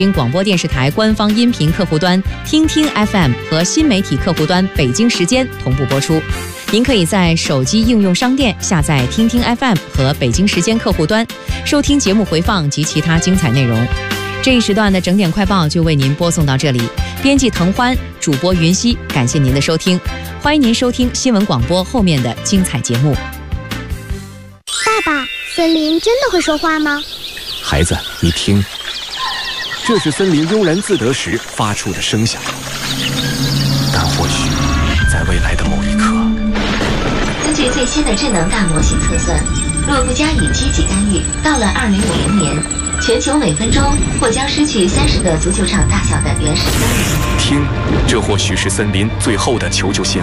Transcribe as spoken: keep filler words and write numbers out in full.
京广播电视台官方音频客户端听听 F M 和新媒体客户端北京时间同步播出。您可以在手机应用商店下载听听 F M 和北京时间客户端，收听节目回放及其他精彩内容。这一时段的整点快报就为您播送到这里。编辑滕欢，主播云溪，感谢您的收听。欢迎您收听新闻广播后面的精彩节目。 爸爸，森林真的会说话吗？ 孩子，你听，这是森林悠然自得时发出的声响。但或许在未来的某一刻， 根据最新的智能大模型测算，若不加以积极干预，到了二零五零年，全球每分钟或将失去三十个足球场大小的原始森林。 听，这或许是森林最后的求救信号。